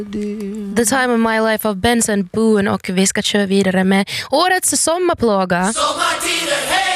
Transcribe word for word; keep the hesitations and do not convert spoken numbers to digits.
The Time of My Life av Benson Boone och vi ska köra vidare med årets sommarplåga. Sommartider, hej!